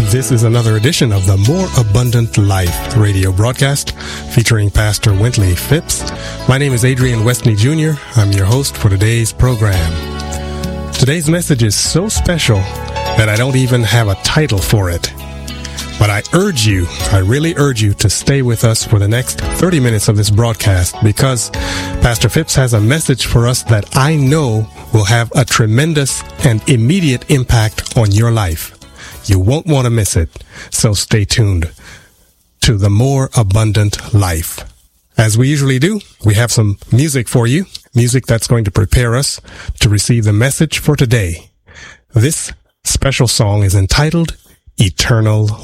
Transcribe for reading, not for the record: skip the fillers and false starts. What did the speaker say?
This is another edition of the More Abundant Life radio broadcast featuring Pastor Wintley Phipps. My name is Adrian Westney Jr. I'm your host for today's program. Today's message is so special that I don't even have a title for it. But I really urge you to stay with us for the next 30 minutes of this broadcast, because Pastor Phipps has a message for us that I know will have a tremendous and immediate impact on your life. You won't want to miss it. So stay tuned to the More Abundant Life. As we usually do, we have some music for you, music that's going to prepare us to receive the message for today. This special song is entitled Eternal